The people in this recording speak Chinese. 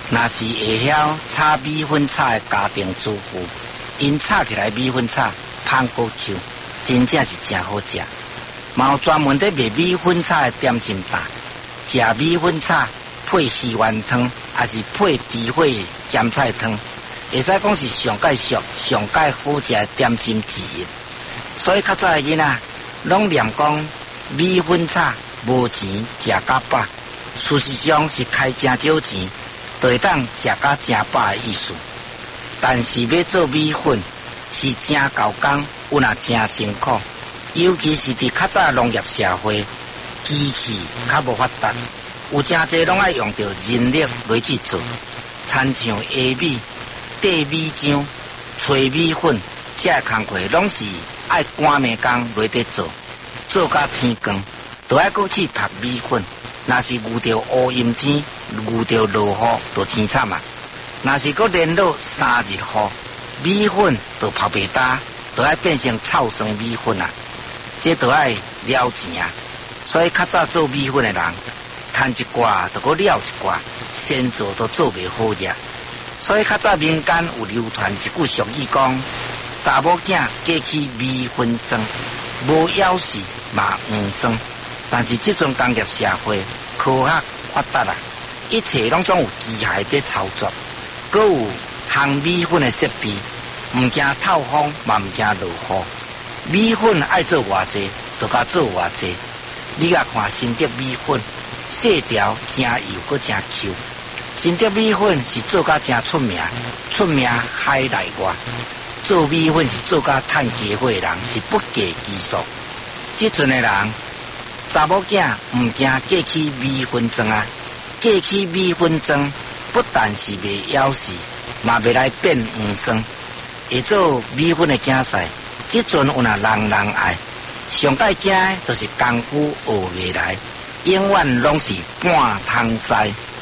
若是会晓炒米粉炒的家庭主妇，因炒起来米粉炒香果球，真正是真好食。嘛有专门在卖米粉炒的点心档，食米粉炒配稀丸汤，还是配猪血咸菜汤，会使讲是上介俗、上介好食的点心之一。所以较早的囡仔拢念讲米粉炒无钱食甲饱，事实上是开真少钱，就会当食甲真饱的意思。但是要做米粉是真高工，有也真辛苦，尤其是伫较早农业社会，机器较无发达，有真侪拢爱用到人力来去做，参像下米、缀米浆、吹米粉，这个工课拢是爱赶暝工来得做，做到天光，就爱过去晒米粉。若是遇到乌阴天，遇到落雨，就凄惨啊！若是搁连落3日雨，米粉就泡袂干，就爱变成臭酸米粉啊！这就爱了钱啊！所以较早做米粉的人，摊一挂就搁了一挂，先做都做袂好呀。所以较早民间有流传一句俗语讲：查某囝嫁去米粉庄，无枵死嘛黄酸。但是这种工业社会科学发达啦，一切拢总有机械在操作，搁有烘米粉的设备，唔惊透风，嘛唔惊落雨。米粉爱做偌济，就甲做偌济。你甲看新竹米粉，细条真油，搁真 Q。新竹米粉是做甲真出名海内外。做米粉是做甲趁家伙的人，是不计其数。这阵的人。查某囝唔惊嫁去米粉庄啊！嫁去米粉庄，不但是袂枵死，嘛袂来变黄酸。会做米粉的囝婿，即阵有那人爱，上介惊就是功夫学袂来，永远拢是半通师。